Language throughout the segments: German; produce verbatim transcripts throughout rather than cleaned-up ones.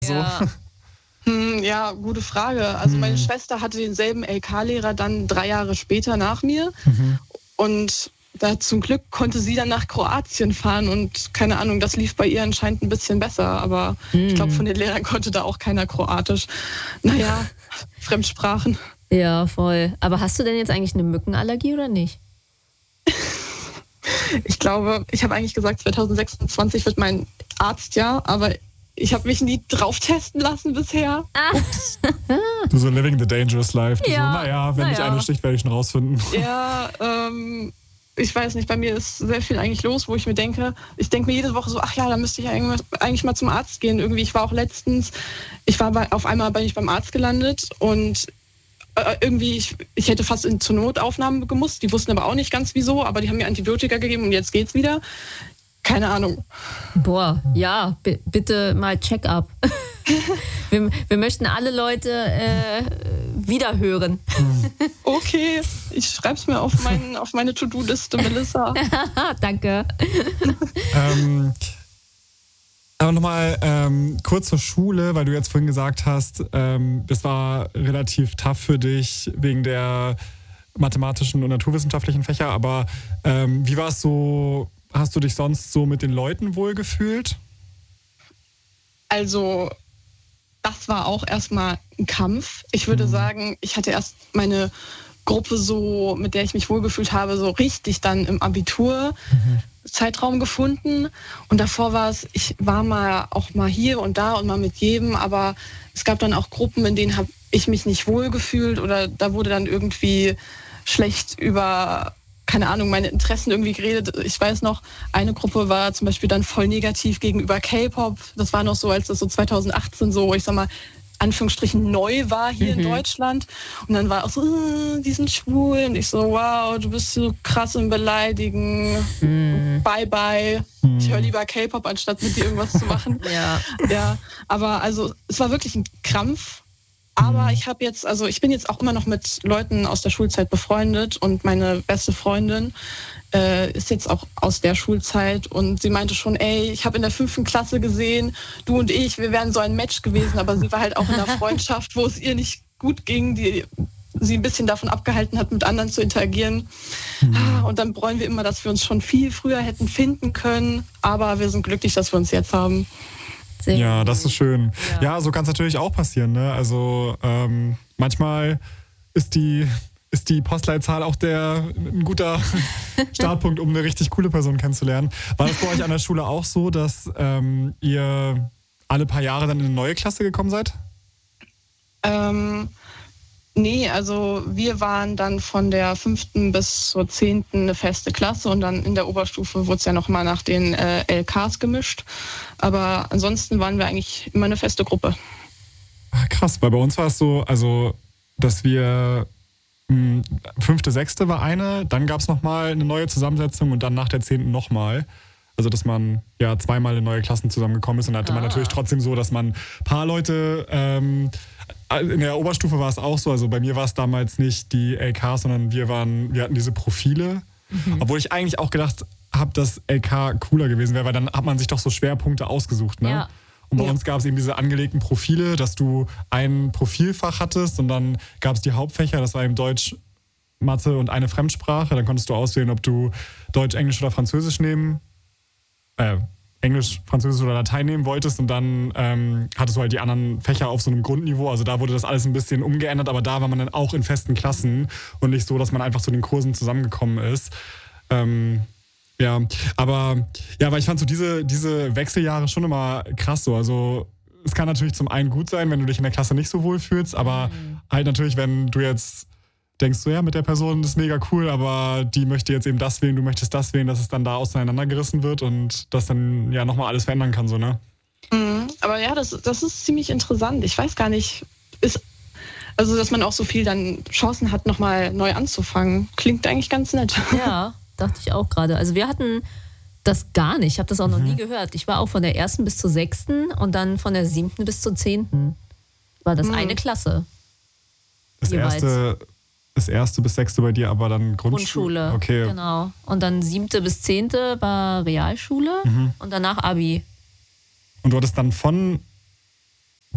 So. Ja. Hm, ja, gute Frage. Also meine Hm. Schwester hatte denselben L K-Lehrer dann drei Jahre später nach mir. Mhm. Und da zum Glück konnte sie dann nach Kroatien fahren und keine Ahnung, das lief bei ihr anscheinend ein bisschen besser. Aber ich glaube, von den Lehrern konnte da auch keiner Kroatisch. Naja, Fremdsprachen. Ja, voll. Aber hast du denn jetzt eigentlich eine Mückenallergie oder nicht? Ich glaube, ich habe eigentlich gesagt, zwanzig sechsundzwanzig wird mein Arztjahr, aber ich habe mich nie drauf testen lassen bisher. Du so living the dangerous life. Du Ja, so, naja, wenn na mich ja. eine sticht, werde ich schon rausfinden. Ja, ähm, ich weiß nicht, bei mir ist sehr viel eigentlich los, wo ich mir denke, ich denke mir jede Woche so, ach ja, da müsste ich eigentlich eigentlich mal zum Arzt gehen. Irgendwie, ich war auch letztens, ich war bei, auf einmal bin ich beim Arzt gelandet und äh, irgendwie, ich, ich hätte fast in, zur Notaufnahme gemusst. Die wussten aber auch nicht ganz wieso, aber die haben mir Antibiotika gegeben und jetzt geht's wieder. Keine Ahnung. Boah, ja, b- bitte mal Check-up. wir, wir möchten alle Leute äh, wiederhören. Okay, ich schreib's mir auf, mein, auf meine To-Do-Liste, Melissa. Danke. ähm, aber nochmal ähm, kurz zur Schule, weil du jetzt vorhin gesagt hast, ähm, das war relativ tough für dich wegen der mathematischen und naturwissenschaftlichen Fächer. Aber ähm, wie war es so? Hast du dich sonst so mit den Leuten wohlgefühlt? Also, das war auch erstmal ein Kampf. Ich würde sagen, ich hatte erst meine Gruppe so, mit der ich mich wohlgefühlt habe, so richtig dann im Abitur-Zeitraum gefunden. Und davor war es, ich war mal auch mal hier und da und mal mit jedem, aber es gab dann auch Gruppen, in denen habe ich mich nicht wohlgefühlt oder da wurde dann irgendwie schlecht über, keine Ahnung, meine Interessen irgendwie geredet. Ich weiß noch, eine Gruppe war zum Beispiel dann voll negativ gegenüber K-Pop. Das war noch so, als das so zwanzig achtzehn so, ich sag mal, Anführungsstrichen neu war hier Mhm. in Deutschland. Und dann war auch so, äh, die sind schwul. Und ich so, wow, du bist so krass im Beleidigen. Mhm. Bye, bye. Ich höre lieber K-Pop, anstatt mit dir irgendwas zu machen. Ja. Ja, aber also es war wirklich ein Krampf. Aber ich habe jetzt, also ich bin jetzt auch immer noch mit Leuten aus der Schulzeit befreundet und meine beste Freundin äh, ist jetzt auch aus der Schulzeit und sie meinte schon, ey, ich habe in der fünften Klasse gesehen, du und ich, wir wären so ein Match gewesen, aber sie war halt auch in einer Freundschaft, wo es ihr nicht gut ging, die sie ein bisschen davon abgehalten hat, mit anderen zu interagieren. Ah, Und dann bereuen wir immer, dass wir uns schon viel früher hätten finden können, aber wir sind glücklich, dass wir uns jetzt haben. Sehr Ja, gut. das ist schön. Ja. Ja, so kann es natürlich auch passieren. Ne? Also ähm, manchmal ist die, ist die Postleitzahl auch der, ein guter Startpunkt, um eine richtig coole Person kennenzulernen. War das bei euch an der Schule auch so, dass ähm, ihr alle paar Jahre dann in eine neue Klasse gekommen seid? Ähm, nee, also wir waren dann von der fünften bis zur zehnten eine feste Klasse und dann in der Oberstufe wurde es ja nochmal nach den äh, L Ks gemischt. Aber ansonsten waren wir eigentlich immer eine feste Gruppe. Ah, krass, weil bei uns war es so, also, dass wir mh, fünfte, sechste war eine, dann gab es nochmal eine neue Zusammensetzung und dann nach der zehnten nochmal. Also, dass man ja zweimal in neue Klassen zusammengekommen ist und dann hatte man Ah. natürlich trotzdem so, dass man ein paar Leute, ähm, in der Oberstufe war es auch so, also bei mir war es damals nicht die L Ks, sondern wir waren, wir hatten diese Profile, obwohl ich eigentlich auch gedacht habe, dass L K cooler gewesen wäre, weil dann hat man sich doch so Schwerpunkte ausgesucht, ne? Ja. Und bei Ja. uns gab es eben diese angelegten Profile, dass du ein Profilfach hattest und dann gab es die Hauptfächer, das war eben Deutsch, Mathe und eine Fremdsprache. Dann konntest du auswählen, ob du Deutsch, Englisch oder Französisch nehmen, äh, Englisch, Französisch oder Latein nehmen wolltest und dann ähm, hattest du halt die anderen Fächer auf so einem Grundniveau. Also da wurde das alles ein bisschen umgeändert, aber da war man dann auch in festen Klassen und nicht so, dass man einfach zu den Kursen zusammengekommen ist. Ähm, Ja, aber ja, weil ich fand so diese, diese Wechseljahre schon immer krass so. Also es kann natürlich zum einen gut sein, wenn du dich in der Klasse nicht so wohl fühlst, aber halt natürlich, wenn du jetzt denkst, so ja, mit der Person ist mega cool, aber die möchte jetzt eben das wählen, du möchtest das wählen, dass es dann da auseinandergerissen wird und das dann ja nochmal alles verändern kann, so, ne? Mhm. Aber ja, das, das ist ziemlich interessant. Ich weiß gar nicht, ist, also dass man auch so viel dann Chancen hat, nochmal neu anzufangen. Klingt eigentlich ganz nett. Ja, dachte ich auch gerade. Also wir hatten das gar nicht. Ich habe das auch noch nie gehört. Ich war auch von der ersten bis zur sechsten und dann von der siebten bis zur zehnten. War das Mhm. eine Klasse. Das Jeweils. erste, das erste bis sechste bei dir, aber dann Grundschule. Grundschule. Okay. Genau. Und dann siebte bis zehnte war Realschule Mhm. und danach Abi. Und du hattest dann von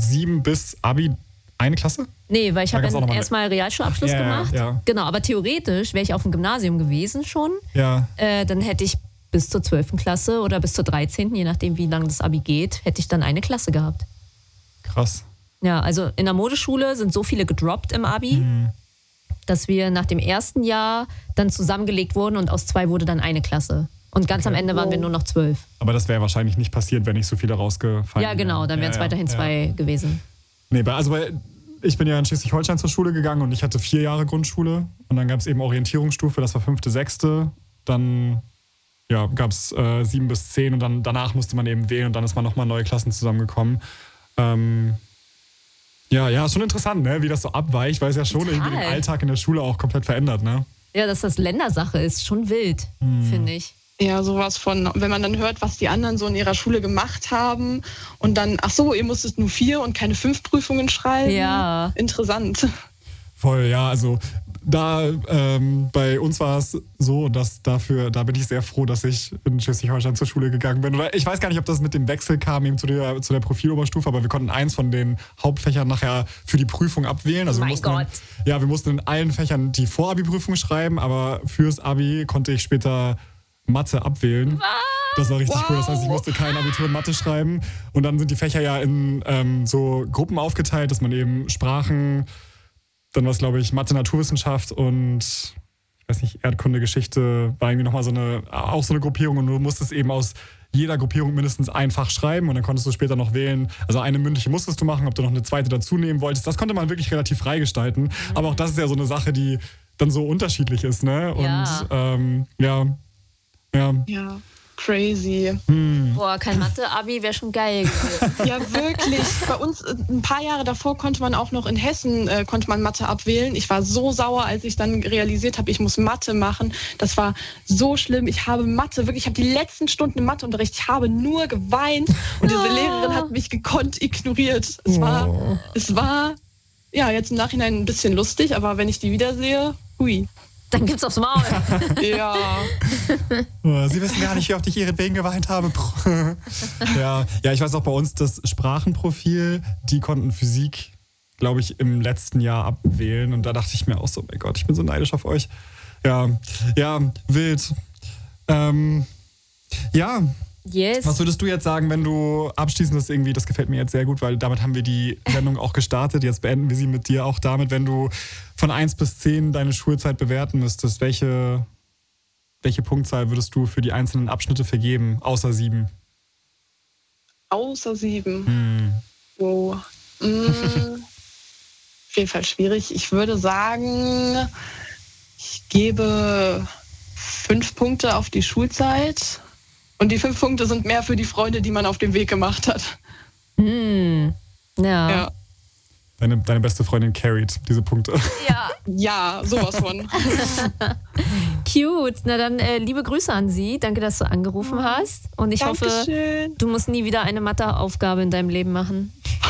sieben bis Abi eine Klasse? Nee, weil ich Da habe gab's auch noch dann mal erstmal Realschulabschluss Ja, ja, gemacht. ja. Genau, aber theoretisch wäre ich auf dem Gymnasium gewesen schon. Ja. Äh, dann hätte ich bis zur zwölften Klasse oder bis zur dreizehnten, je nachdem wie lange das Abi geht, hätte ich dann eine Klasse gehabt. Krass. Ja, also in der Modeschule sind so viele gedroppt im Abi, Mhm. dass wir nach dem ersten Jahr dann zusammengelegt wurden und aus zwei wurde dann eine Klasse. Und ganz am Ende waren wir nur noch zwölf. Aber das wäre wahrscheinlich nicht passiert, wenn nicht so viele rausgefallen Ja, genau, dann wären es ja, ja, weiterhin ja. zwei gewesen. Nee, bei- also bei, ich bin ja in Schleswig-Holstein zur Schule gegangen und ich hatte vier Jahre Grundschule. Und dann gab es eben Orientierungsstufe, das war fünfte, sechste. Dann ja, gab es äh, sieben bis zehn und dann danach musste man eben wählen und dann ist man nochmal neue Klassen zusammengekommen. Ähm, ja, ja, ist schon interessant, ne? Wie das so abweicht, weil es ja schon Total. irgendwie den Alltag in der Schule auch komplett verändert, ne? Ja, dass das Ländersache ist, schon wild, Hm. finde ich. Ja, sowas von, wenn man dann hört, was die anderen so in ihrer Schule gemacht haben und dann, ach so, ihr musstet nur vier und keine fünf Prüfungen schreiben. Ja. Interessant. Voll, ja, also da ähm, bei uns war es so, dass dafür, da bin ich sehr froh, dass ich in Schleswig-Holstein zur Schule gegangen bin. Oder ich weiß gar nicht, ob das mit dem Wechsel kam eben zu der, zu der Profiloberstufe, aber wir konnten eins von den Hauptfächern nachher für die Prüfung abwählen. Also wir Mein mussten Gott. Dann, ja, wir mussten in allen Fächern die Vorabi-Prüfung schreiben, aber fürs Abi konnte ich später Mathe abwählen. Das war richtig Wow. cool. Das heißt, ich musste kein Abitur in Mathe schreiben. Und dann sind die Fächer ja in ähm, so Gruppen aufgeteilt, dass man eben Sprachen, dann war es, glaube ich, Mathe, Naturwissenschaft und ich weiß nicht, Erdkunde, Geschichte, war irgendwie nochmal so eine, auch so eine Gruppierung und du musstest eben aus jeder Gruppierung mindestens ein Fach schreiben und dann konntest du später noch wählen. Also eine mündliche musstest du machen, ob du noch eine zweite dazu nehmen wolltest. Das konnte man wirklich relativ frei gestalten. Aber auch das ist ja so eine Sache, die dann so unterschiedlich ist, ne? Und Ja. ähm, ja, ja. Ja, crazy. Boah, kein Mathe-Abi wäre schon geil gewesen. Ja, wirklich. Bei uns äh, ein paar Jahre davor konnte man auch noch in Hessen äh, konnte man Mathe abwählen. Ich war so sauer, als ich dann realisiert habe, ich muss Mathe machen. Das war so schlimm. Ich habe Mathe, wirklich, ich habe die letzten Stunden im Matheunterricht, ich habe nur geweint und diese Lehrerin hat mich gekonnt ignoriert. Es war, es war, ja, jetzt im Nachhinein ein bisschen lustig, aber wenn ich die wiedersehe, hui. Dann gibt's aufs Maul. Ja. Oh, Sie wissen gar nicht, wie oft ich ihretwegen geweint habe. ja, ja, ich weiß auch bei uns, das Sprachenprofil, die konnten Physik, glaube ich, im letzten Jahr abwählen. Und da dachte ich mir auch so, mein Gott, ich bin so neidisch auf euch. Ja, ja, wild. Ähm, ja, Yes. was würdest du jetzt sagen, wenn du abschließend das irgendwie, das gefällt mir jetzt sehr gut, weil damit haben wir die Sendung auch gestartet. Jetzt beenden wir sie mit dir auch damit, wenn du von eins bis zehn deine Schulzeit bewerten müsstest. Welche, welche Punktzahl würdest du für die einzelnen Abschnitte vergeben, außer sieben? Außer sieben. Hm. Wow. Mm, auf jeden Fall schwierig. Ich würde sagen, ich gebe fünf Punkte auf die Schulzeit. Und die fünf Punkte sind mehr für die Freunde, die man auf dem Weg gemacht hat. Hm. Ja. Ja, Deine, deine beste Freundin carried diese Punkte. Ja. ja sowas von. Cute. Na dann äh, liebe Grüße an Sie. Danke, dass du angerufen hast. Und ich hoffe, Dankeschön. du musst nie wieder eine Matheaufgabe in deinem Leben machen.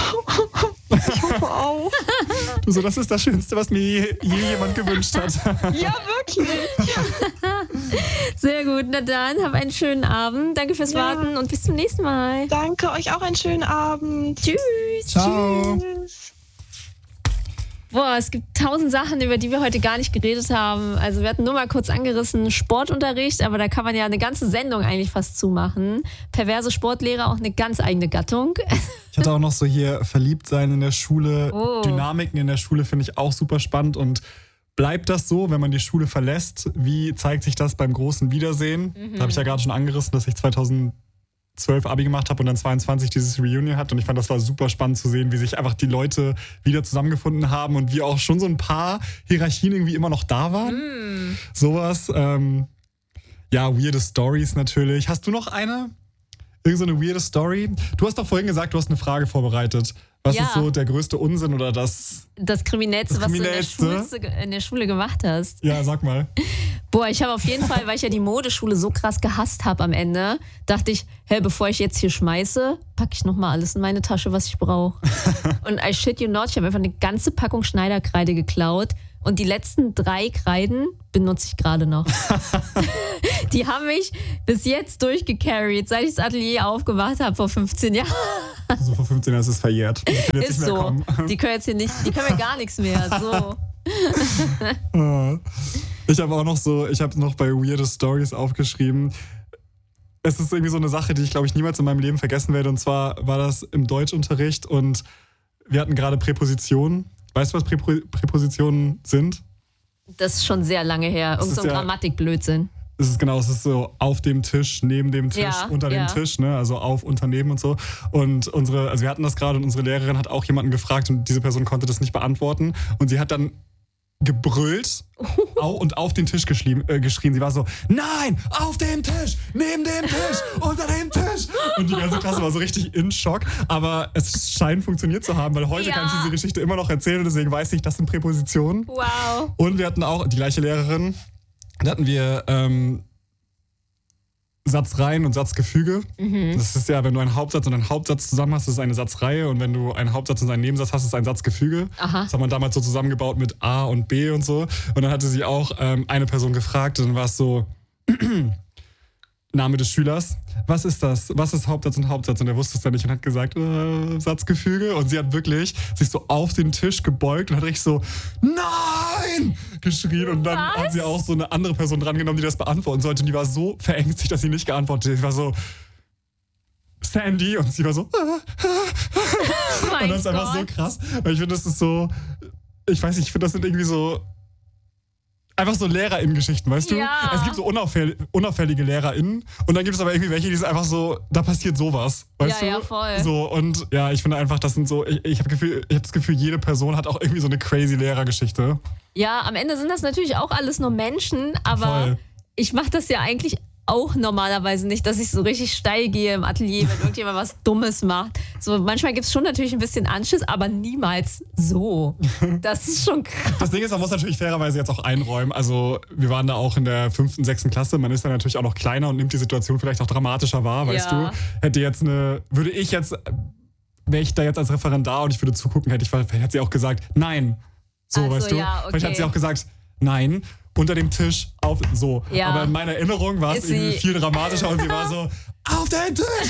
Ich hoffe auch. Du so, das ist das Schönste, was mir je, je jemand gewünscht hat. Ja, wirklich. Sehr gut. Na dann, hab einen schönen Abend. Danke fürs Ja. Warten und bis zum nächsten Mal. Danke, euch auch einen schönen Abend. Tschüss. Ciao. Tschüss. Boah, es gibt tausend Sachen, über die wir heute gar nicht geredet haben. Also wir hatten nur mal kurz angerissen Sportunterricht, aber da kann man ja eine ganze Sendung eigentlich fast zumachen. Perverse Sportlehrer, auch eine ganz eigene Gattung. Ich hatte auch noch so hier verliebt sein in der Schule. Oh. Dynamiken in der Schule finde ich auch super spannend. Und bleibt das so, wenn man die Schule verlässt? Wie zeigt sich das beim großen Wiedersehen? Da habe ich ja gerade schon angerissen, dass ich zweitausendzwölf Abi gemacht habe und dann zweiundzwanzig dieses Reunion hat. Und ich fand, das war super spannend zu sehen, wie sich einfach die Leute wieder zusammengefunden haben und wie auch schon so ein paar Hierarchien irgendwie immer noch da waren. Mm. Sowas. Ähm, ja, weirde Stories natürlich. Hast du noch eine? Irgend so eine weirde Story? Du hast doch vorhin gesagt, du hast eine Frage vorbereitet. Was Ja. ist so der größte Unsinn oder das... Das Kriminellste, Das was du in der, Kriminellste? Schulze, in der Schule gemacht hast. Ja, sag mal. Boah, ich habe auf jeden Fall, weil ich ja die Modeschule so krass gehasst habe am Ende, dachte ich, hey, bevor ich jetzt hier schmeiße, packe ich nochmal alles in meine Tasche, was ich brauche. Und I shit you not, ich habe einfach eine ganze Packung Schneiderkreide geklaut Und die letzten drei Kreiden benutze ich gerade noch. Die haben mich bis jetzt durchgecarried, seit ich das Atelier aufgemacht habe vor fünfzehn Jahren. So vor fünfzehn Jahren ist es verjährt. Die können jetzt Ist nicht mehr so. kommen. Die können jetzt hier nicht, die können mir gar nichts mehr. So. Ich habe auch noch so, ich habe noch bei Weirde Stories aufgeschrieben. Es ist irgendwie so eine Sache, die ich, glaube ich, niemals in meinem Leben vergessen werde. Und zwar war das im Deutschunterricht und wir hatten gerade Präpositionen. Weißt du, was Präpo- Präpositionen sind? Das ist schon sehr lange her. Irgend so ein ja, Grammatikblödsinn. Es ist genau, es ist so auf dem Tisch, neben dem Tisch, Ja, unter ja. dem Tisch, ne? Also auf, unter, neben und so. Und unsere, also wir hatten das gerade und unsere Lehrerin hat auch jemanden gefragt und diese Person konnte das nicht beantworten. Und sie hat dann gebrüllt au- und auf den Tisch geschrien, äh, geschrien. Sie war so, nein, auf dem Tisch, neben dem Tisch, unter dem Tisch. Und die ganze Klasse war so richtig in Schock. Aber es scheint funktioniert zu haben, weil heute Ja. kann ich diese Geschichte immer noch erzählen und deswegen weiß ich, das sind Präpositionen. Wow. Und wir hatten auch die gleiche Lehrerin. Da hatten wir ähm, Satzreihen und Satzgefüge. Mhm. Das ist ja, wenn du einen Hauptsatz und einen Hauptsatz zusammen hast, ist es eine Satzreihe. Und wenn du einen Hauptsatz und einen Nebensatz hast, ist es ein Satzgefüge. Aha. Das hat man damals so zusammengebaut mit A und B und so. Und dann hatte sie auch ähm, eine Person gefragt und dann war es so, Name des Schülers, was ist das? Was ist Hauptsatz und Hauptsatz? Und er wusste es dann nicht und hat gesagt, äh, Satzgefüge. Und sie hat wirklich sich so auf den Tisch gebeugt und hat richtig so, nein! geschrien. Und dann Was? hat sie auch so eine andere Person drangenommen, die das beantworten sollte. Und die war so verängstigt, dass sie nicht geantwortet hat. Sie war so, Sandy. Und sie war so, ah, ah, Oh mein und das ist einfach so Gott. krass. Weil ich finde, das ist so, ich weiß nicht, ich finde, das sind irgendwie so, einfach so LehrerInnen-Geschichten, weißt du? Ja. Es gibt so unauffäll- unauffällige LehrerInnen und dann gibt es aber irgendwie welche, die sind einfach so, da passiert sowas, weißt Ja, du? ja, voll. So, und ja, ich finde einfach, das sind so, ich, ich habe Gefühl, ich hab das Gefühl, jede Person hat auch irgendwie so eine crazy Lehrergeschichte. Ja, am Ende sind das natürlich auch alles nur Menschen, aber Voll. ich mache das ja eigentlich auch normalerweise nicht, dass ich so richtig steil gehe im Atelier, wenn irgendjemand was Dummes macht. So, manchmal gibt es schon natürlich ein bisschen Anschiss, aber niemals so. Das ist schon krass. Das Ding ist, man muss natürlich fairerweise jetzt auch einräumen. Also, wir waren da auch in der fünften, sechsten Klasse. Man ist dann natürlich auch noch kleiner und nimmt die Situation vielleicht auch dramatischer wahr, weißt Ja. du? Hätte jetzt eine, würde ich jetzt, wäre ich da jetzt als Referendar und ich würde zugucken, hätte ich, vielleicht hätte sie auch gesagt, nein. So, Ach so, weißt du? ja, okay. Vielleicht hat sie auch gesagt, nein, unter dem Tisch, auf, so. Ja. Aber in meiner Erinnerung war es Ist irgendwie sie- viel dramatischer und sie war so, auf den Tisch!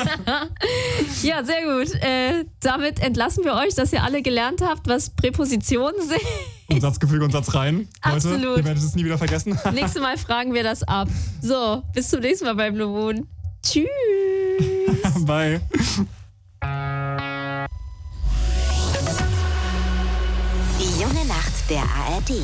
Ja, sehr gut. Äh, damit entlassen wir euch, dass ihr alle gelernt habt, was Präpositionen sind. Und Satzgefüge und Satzreihen. Leute, Absolut. ihr werdet es nie wieder vergessen. Nächstes Mal fragen wir das ab. So, bis zum nächsten Mal bei Blue Moon. Tschüss. Bye. Die junge Nacht der A R D.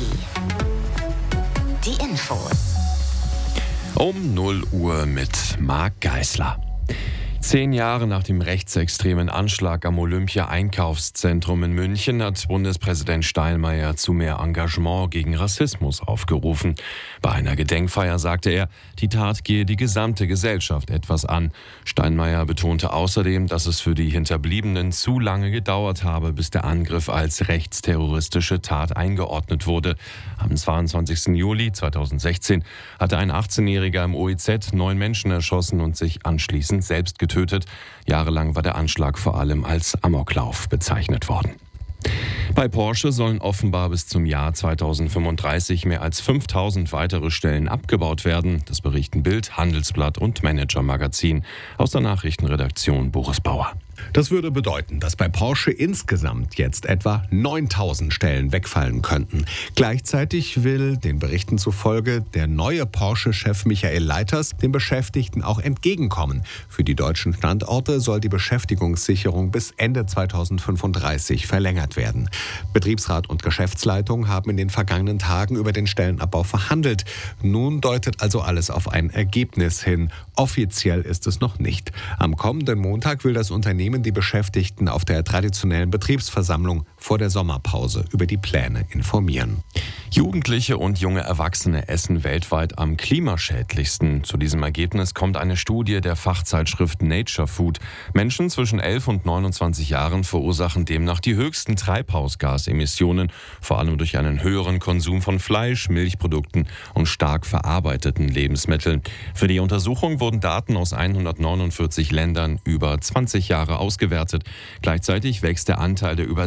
Die Infos. Um null Uhr mit Marc Geisler. Zehn Jahre nach dem rechtsextremen Anschlag am Olympia-Einkaufszentrum in München hat Bundespräsident Steinmeier zu mehr Engagement gegen Rassismus aufgerufen. Bei einer Gedenkfeier sagte er, die Tat gehe die gesamte Gesellschaft etwas an. Steinmeier betonte außerdem, dass es für die Hinterbliebenen zu lange gedauert habe, bis der Angriff als rechtsterroristische Tat eingeordnet wurde. Am zweiundzwanzigsten Juli zweitausendsechzehn hatte ein achtzehnjähriger im O E Z neun Menschen erschossen und sich anschließend selbst getötet. Jahrelang war der Anschlag vor allem als Amoklauf bezeichnet worden. Bei Porsche sollen offenbar bis zum Jahr zweitausendfünfunddreißig mehr als fünftausend weitere Stellen abgebaut werden. Das berichten Bild, Handelsblatt und Manager Magazin. Aus der Nachrichtenredaktion Boris Bauer. Das würde bedeuten, dass bei Porsche insgesamt jetzt etwa neuntausend Stellen wegfallen könnten. Gleichzeitig will, den Berichten zufolge, der neue Porsche-Chef Michael Leiters den Beschäftigten auch entgegenkommen. Für die deutschen Standorte soll die Beschäftigungssicherung bis Ende zweitausendfünfunddreißig verlängert werden. Betriebsrat und Geschäftsleitung haben in den vergangenen Tagen über den Stellenabbau verhandelt. Nun deutet also alles auf ein Ergebnis hin. Offiziell ist es noch nicht. Am kommenden Montag will das Unternehmen die Beschäftigten auf der traditionellen Betriebsversammlung vor der Sommerpause über die Pläne informieren. Jugendliche und junge Erwachsene essen weltweit am klimaschädlichsten. Zu diesem Ergebnis kommt eine Studie der Fachzeitschrift Nature Food. Menschen zwischen elf und neunundzwanzig Jahren verursachen demnach die höchsten Treibhausgasemissionen, vor allem durch einen höheren Konsum von Fleisch, Milchprodukten und stark verarbeiteten Lebensmitteln. Für die Untersuchung wurden Daten aus hundertneunundvierzig Ländern über zwanzig Jahre ausgewertet. Gleichzeitig wächst der Anteil der über sechzig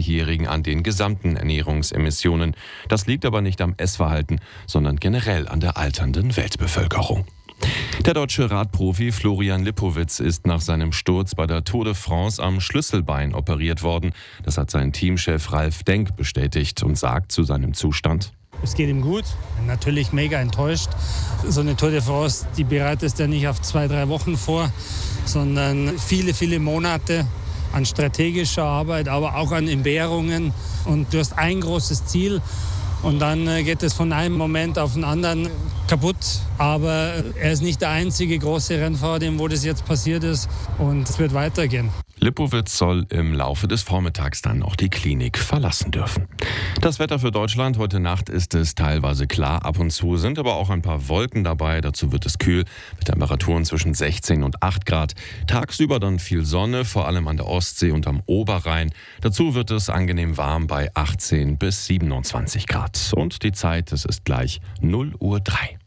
dreißigjährigen an den gesamten Ernährungsemissionen. Das liegt aber nicht am Essverhalten, sondern generell an der alternden Weltbevölkerung. Der deutsche Radprofi Florian Lipowitz ist nach seinem Sturz bei der Tour de France am Schlüsselbein operiert worden. Das hat sein Teamchef Ralf Denk bestätigt und sagt zu seinem Zustand: Es geht ihm gut, natürlich mega enttäuscht. So eine Tour de France, die bereitest du nicht auf zwei, drei Wochen vor, sondern viele, viele Monate an strategischer Arbeit, aber auch an Entbehrungen. Und du hast ein großes Ziel und dann geht es von einem Moment auf den anderen kaputt. Aber er ist nicht der einzige große Rennfahrer, dem wo das jetzt passiert ist, und es wird weitergehen. Lipowitz soll im Laufe des Vormittags dann noch die Klinik verlassen dürfen. Das Wetter für Deutschland: Heute Nacht ist es teilweise klar, ab und zu sind aber auch ein paar Wolken dabei. Dazu wird es kühl mit Temperaturen zwischen sechzehn und acht Grad. Tagsüber dann viel Sonne, vor allem an der Ostsee und am Oberrhein. Dazu wird es angenehm warm bei achtzehn bis siebenundzwanzig Grad. Und die Zeit, es ist gleich null Uhr drei.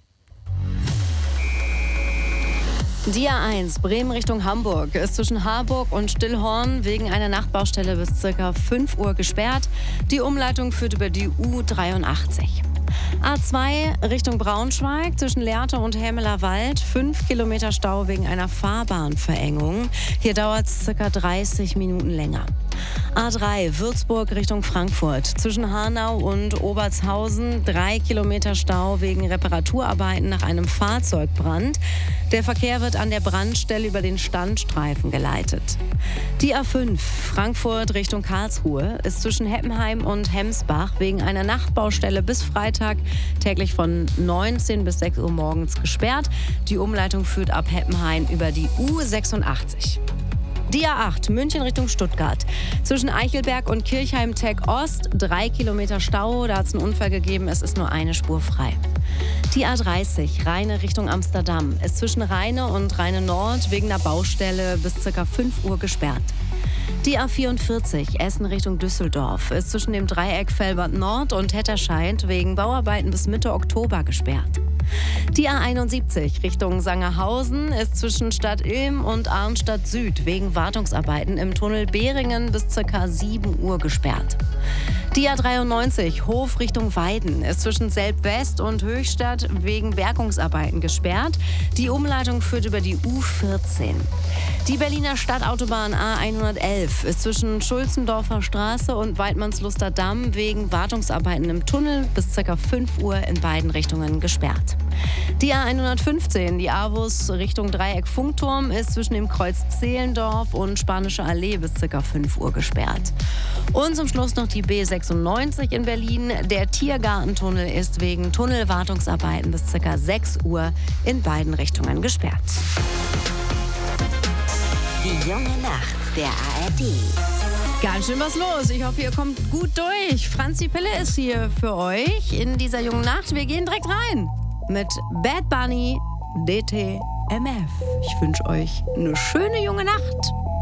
Die A eins Bremen Richtung Hamburg ist zwischen Harburg und Stillhorn wegen einer Nachtbaustelle bis ca. fünf Uhr gesperrt. Die Umleitung führt über die U dreiundachtzig. A zwei Richtung Braunschweig zwischen Lehrte und Hämeler Wald. fünf Kilometer Stau wegen einer Fahrbahnverengung. Hier dauert es ca. dreißig Minuten länger. A drei Würzburg Richtung Frankfurt zwischen Hanau und Obertshausen. drei Kilometer Stau wegen Reparaturarbeiten nach einem Fahrzeugbrand. Der Verkehr wird an der Brandstelle über den Standstreifen geleitet. Die A fünf Frankfurt Richtung Karlsruhe ist zwischen Heppenheim und Hemsbach wegen einer Nachtbaustelle bis Freitag täglich von neunzehn bis sechs Uhr morgens gesperrt. Die Umleitung führt ab Heppenheim über die U sechsundachtzig. Die A acht München Richtung Stuttgart zwischen Eichelberg und Kirchheim-Tech Ost. Drei Kilometer Stau, da hat es einen Unfall gegeben, es ist nur eine Spur frei. Die A dreißig Rheine Richtung Amsterdam ist zwischen Rheine und Rheine Nord wegen einer Baustelle bis ca. fünf Uhr gesperrt. Die A vierundvierzig Essen Richtung Düsseldorf ist zwischen dem Dreieck Velbert Nord und Hetterscheid wegen Bauarbeiten bis Mitte Oktober gesperrt. Die A einundsiebzig Richtung Sangerhausen ist zwischen Stadt Ilm und Arnstadt Süd wegen Wartungsarbeiten im Tunnel Behringen bis ca. sieben Uhr gesperrt. Die A dreiundneunzig Hof Richtung Weiden ist zwischen Selb-West und Höchstadt wegen Bergungsarbeiten gesperrt. Die Umleitung führt über die U vierzehn. Die Berliner Stadtautobahn A hundertelf ist zwischen Schulzendorfer Straße und Weidmannsluster Damm wegen Wartungsarbeiten im Tunnel bis ca. fünf Uhr in beiden Richtungen gesperrt. Die A hundertfünfzehn, die A-Bus Richtung Dreieck Funkturm, ist zwischen dem Kreuz Zehlendorf und Spanische Allee bis ca. fünf Uhr gesperrt. Und zum Schluss noch die B sechsundneunzig in Berlin. Der Tiergartentunnel ist wegen Tunnelwartungsarbeiten bis ca. sechs Uhr in beiden Richtungen gesperrt. Die junge Nacht der A R D. Ganz schön was los. Ich hoffe, ihr kommt gut durch. Franzi Pille ist hier für euch in dieser jungen Nacht. Wir gehen direkt rein mit Bad Bunny D T M F. Ich wünsche euch eine schöne junge Nacht.